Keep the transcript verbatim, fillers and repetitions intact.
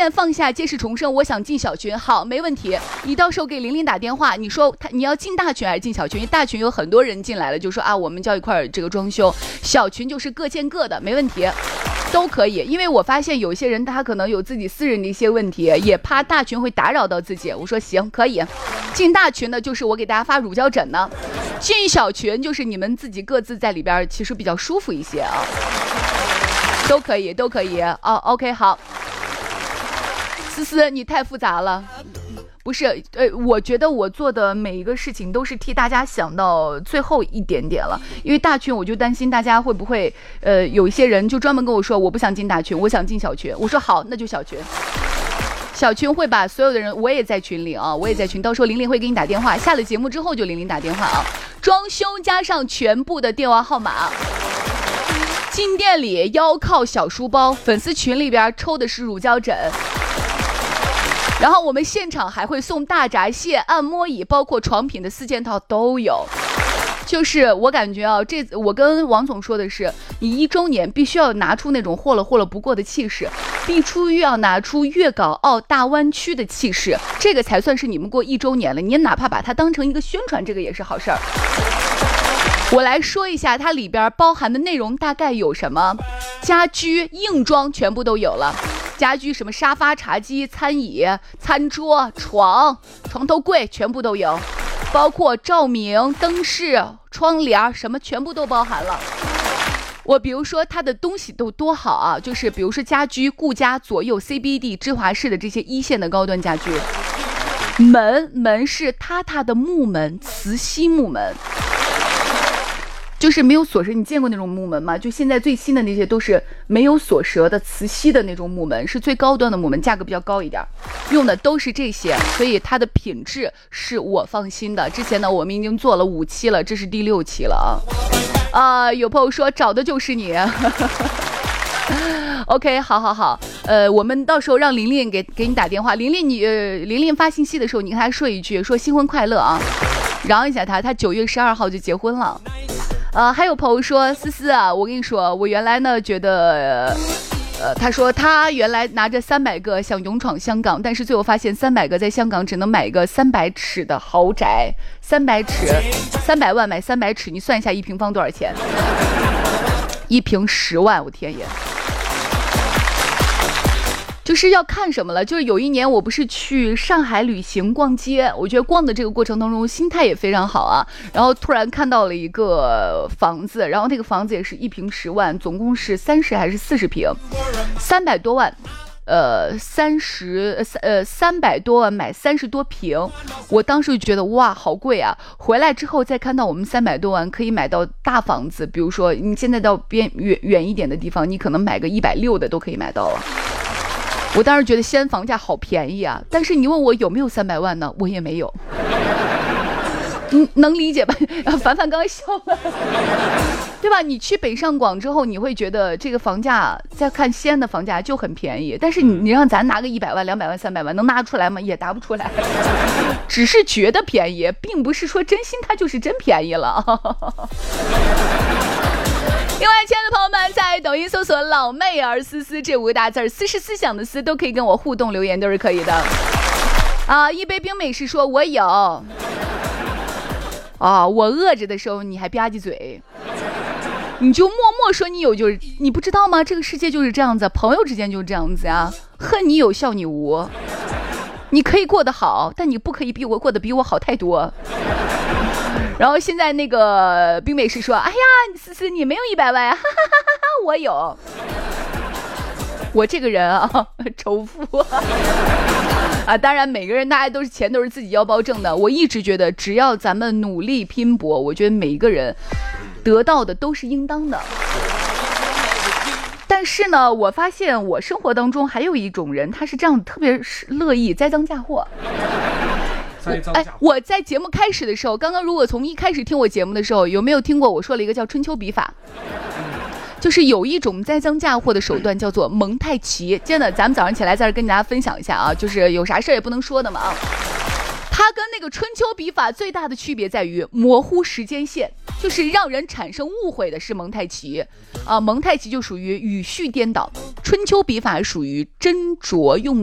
念放下，皆是重生。我想进小群，好，没问题。你到时候给玲玲打电话，你说他你要进大群还是进小群？因为大群有很多人进来了，就说啊，我们就要一块儿这个装修。小群就是各见各的，没问题，都可以。因为我发现有些人他可能有自己私人的一些问题，也怕大群会打扰到自己。我说行，可以。进大群呢，就是我给大家发乳胶枕呢；进小群就是你们自己各自在里边，其实比较舒服一些啊。都可以，都可以哦。OK， 好。思思，你太复杂了。不是，呃，我觉得我做的每一个事情都是替大家想到最后一点点了。因为大群，我就担心大家会不会，呃，有一些人就专门跟我说，我不想进大群，我想进小群。我说好，那就小群。小群会把所有的人，我也在群里啊，我也在群，到时候玲玲会给你打电话，下了节目之后就玲玲打电话啊。装修加上全部的电话号码。进店里腰靠小书包，粉丝群里边抽的是乳胶枕，然后我们现场还会送大闸蟹、按摩椅，包括床品的四件套都有。就是我感觉啊，这我跟王总说的是，你一周年必须要拿出那种霍了霍了不过的气势，必须要拿出粤港澳大湾区的气势，这个才算是你们过一周年了。你哪怕把它当成一个宣传，这个也是好事儿。我来说一下它里边包含的内容大概有什么。家居硬装全部都有了，家居什么沙发、茶几、餐椅、餐桌、床、床头柜全部都有，包括照明、灯饰、窗帘，什么全部都包含了。我比如说它的东西都多好啊，就是比如说家居顾家左右 C B D 芝华士的这些一线的高端家居。门门是榻榻的木门，磁吸木门，就是没有锁舌。你见过那种木门吗？就现在最新的那些都是没有锁舌的磁吸的那种木门，是最高端的木门，价格比较高一点，用的都是这些，所以它的品质是我放心的。之前呢我们已经做了五期了，这是第六期了啊。啊、呃，有朋友说找的就是你。OK， 好好好，呃，我们到时候让玲玲给给你打电话。玲玲你，呃，玲玲发信息的时候，你跟她说一句，说新婚快乐啊，饶一下她，她九月十二号就结婚了。呃，还有朋友说，思思啊，我跟你说，我原来呢觉得，呃，他说他原来拿着三百个想勇闯香港，但是最后发现三百个在香港只能买个三百尺的豪宅，三百尺，三百万买三百尺，你算一下一平方多少钱？一平十万，我天爷！就是要看什么了，就是有一年我不是去上海旅行逛街，我觉得逛的这个过程当中心态也非常好啊，然后突然看到了一个房子，然后那个房子也是一平十万，总共是三十还是四十平，三百多万，呃三十呃三百多万买三十多平，我当时就觉得哇好贵啊，回来之后再看到我们三百多万可以买到大房子，比如说你现在到边远远一点的地方，你可能买个一百六的都可以买到了。我当时觉得西安房价好便宜啊，但是你问我有没有三百万呢？我也没有。你能理解吧？凡凡刚刚笑了，对吧？你去北上广之后，你会觉得这个房价，再看西安的房价就很便宜，但是你你让咱拿个一百万、两百万、三百万，能拿出来吗？也拿不出来，只是觉得便宜，并不是说真心它就是真便宜了。另外，亲爱的朋友们，在抖音搜索“老妹儿思思”这五个大字儿，思是思想的思，都可以跟我互动留言，都是可以的。啊，一杯冰美式说我有。啊，我饿着的时候你还吧唧嘴，你就默默说你有，就是你不知道吗？这个世界就是这样子，朋友之间就是这样子呀。恨你有，笑你无。你可以过得好，但你不可以比我过得比我好太多。然后现在那个冰美是说，哎呀，思思你没有一百万啊，哈哈哈哈，我有。我这个人啊，仇富啊，当然每个人大家都是钱都是自己腰包挣的。我一直觉得，只要咱们努力拼搏，我觉得每一个人得到的都是应当的。但是呢，我发现我生活当中还有一种人，他是这样，特别是乐意栽赃嫁祸。哎，我在节目开始的时候，刚刚如果从一开始听我节目的时候，有没有听过我说了一个叫春秋笔法？就是有一种栽赃嫁祸的手段叫做蒙太奇。真的，咱们早上起来在这跟大家分享一下啊，就是有啥事也不能说的嘛啊。它跟那个春秋笔法最大的区别在于模糊时间线，就是让人产生误会的是蒙太奇啊，蒙太奇就属于语序颠倒，春秋笔法属于斟酌用